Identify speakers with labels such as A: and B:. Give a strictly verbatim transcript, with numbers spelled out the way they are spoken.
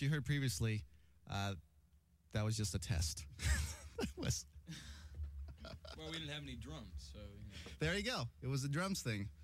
A: you heard previously, uh, that was just a test. was
B: Well, we didn't have any drums, so. You know.
A: There you go. It was a drums thing.